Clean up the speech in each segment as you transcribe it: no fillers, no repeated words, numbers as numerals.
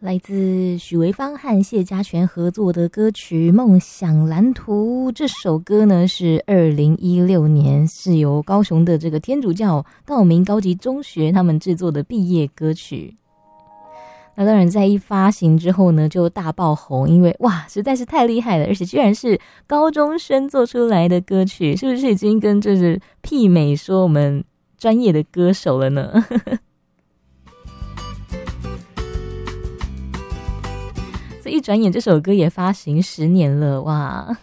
来自许维芳和谢家全合作的歌曲《梦想蓝图》。这首歌呢是2016年是由高雄的这个天主教道明高级中学他们制作的毕业歌曲。那当然在一发行之后呢就大爆红，因为哇实在是太厉害了，而且居然是高中生做出来的歌曲，是不是已经跟就是媲美说我们专业的歌手了呢？这一转眼这首歌也发行10年了，哇！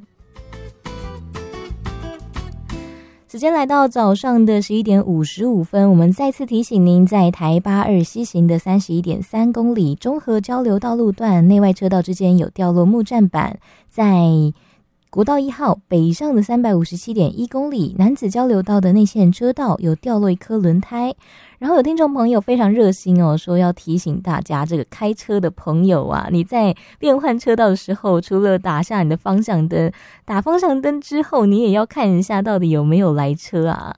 时间来到早上的11点55分，我们再次提醒您，在台82西行的31.3公里中和交流道路段内外车道之间有掉落木栈板，在国道1号北上的357.1公里南子交流道的内线车道有掉落一颗轮胎。然后有听众朋友非常热心哦，说要提醒大家，这个开车的朋友啊，你在变换车道的时候，除了打下你的方向灯，打方向灯之后，你也要看一下到底有没有来车啊。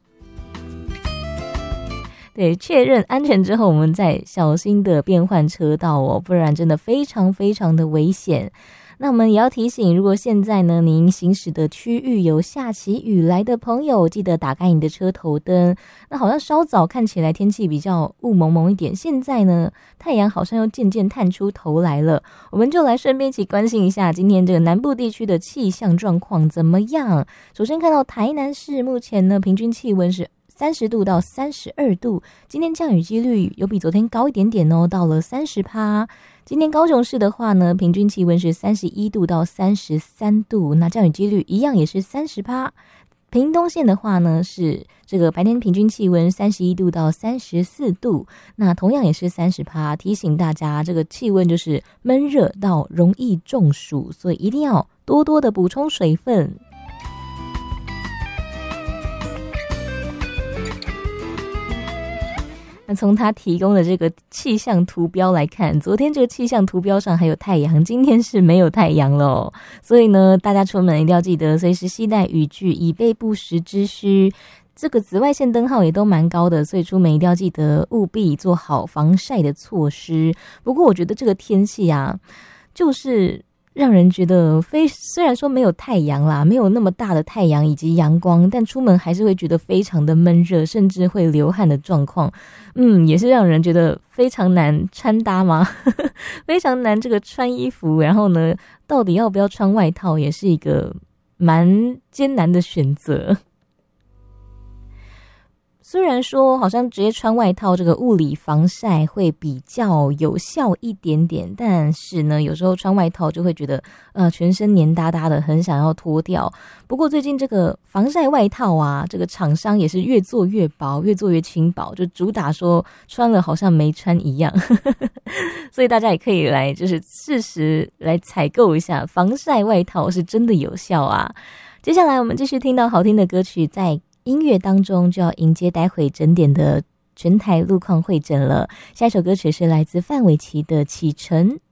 对，确认安全之后，我们再小心的变换车道哦，不然真的非常非常的危险。那我们也要提醒，如果现在呢您行驶的区域有下起雨来的朋友，记得打开你的车头灯。那好像稍早看起来天气比较雾蒙蒙一点，现在呢太阳好像又渐渐探出头来了，我们就来顺便一起关心一下今天这个南部地区的气象状况怎么样。首先看到台南市目前呢平均气温是30度到32度，今天降雨几率有比昨天高一点点哦，到了30%。今天高雄市的话呢，平均气温是31度到33度，那降雨几率一样也是30%。屏东县的话呢，是这个白天平均气温31度到34度，那同样也是30%。提醒大家，这个气温就是闷热到容易中暑，所以一定要多多的补充水分。那从他提供的这个气象图标来看，昨天这个气象图标上还有太阳，今天是没有太阳了哦。所以呢，大家出门一定要记得随时携带雨具，以备不时之需。这个紫外线灯号也都蛮高的，所以出门一定要记得务必做好防晒的措施。不过我觉得这个天气啊，就是让人觉得虽然说没有太阳啦，没有那么大的太阳以及阳光，但出门还是会觉得非常的闷热，甚至会流汗的状况。也是让人觉得非常难穿搭吗？非常难这个穿衣服，然后呢，到底要不要穿外套，也是一个蛮艰难的选择。虽然说好像直接穿外套这个物理防晒会比较有效一点点，但是呢有时候穿外套就会觉得全身黏哒哒的，很想要脱掉。不过最近这个防晒外套啊，这个厂商也是越做越薄，越做越轻薄，就主打说穿了好像没穿一样。所以大家也可以来就是适时来采购一下防晒外套，是真的有效啊。接下来我们继续听到好听的歌曲，在音乐当中就要迎接待会整点的全台路况会诊了。下一首歌曲是来自范玮琪的《启程》。